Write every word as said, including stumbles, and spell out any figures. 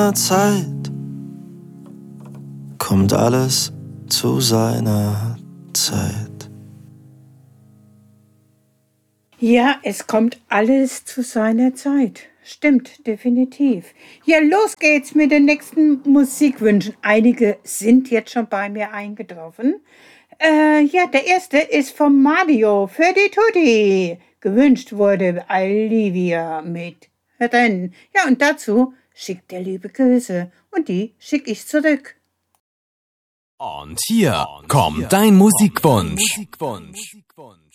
seiner Zeit. Kommt alles zu seiner Zeit. Ja, es kommt alles zu seiner Zeit. Stimmt, definitiv. Ja, los geht's mit den nächsten Musikwünschen. Einige sind jetzt schon bei mir eingetroffen. Äh, ja, der erste ist von Mario für die Tutti. Gewünscht wurde Olivia mit Rennen. Ja, und dazu schickt er liebe Grüße. Und die schicke ich zurück. Und hier kommt dein Musikwunsch.